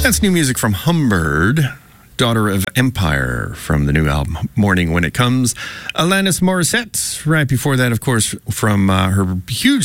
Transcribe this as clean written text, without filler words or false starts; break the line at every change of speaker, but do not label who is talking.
That's new music from Humbird, Daughter of Empire, from the new album Morning When It Comes. Alanis Morissette, right before that, of course, from her huge